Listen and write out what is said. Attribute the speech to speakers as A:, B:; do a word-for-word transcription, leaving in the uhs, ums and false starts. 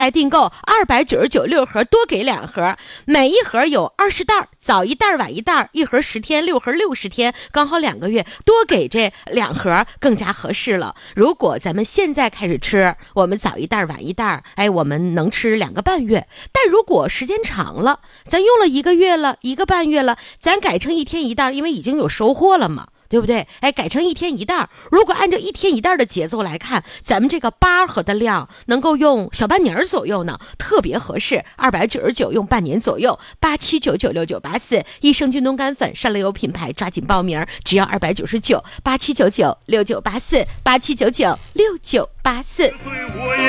A: 来订购二百九十九六盒，多给两盒，每一盒有二十袋，早一袋晚一袋，一盒十天，六盒六十天，刚好两个月，多给这两盒更加合适了。如果咱们现在开始吃，我们早一袋晚一袋，哎，我们能吃两个半月。但如果时间长了，咱用了一个月了，一个半月了，咱改成一天一袋，因为已经有收获了嘛。对不对？哎，改成一天一袋。如果按照一天一袋的节奏来看，咱们这个八盒的量能够用小半年左右呢，特别合适。二百九十九用半年左右，八七九九六九八四，益生菌冬干粉，上流油品牌，抓紧报名，只要二百九十九，八七九九六九八四，八七九九六九八四。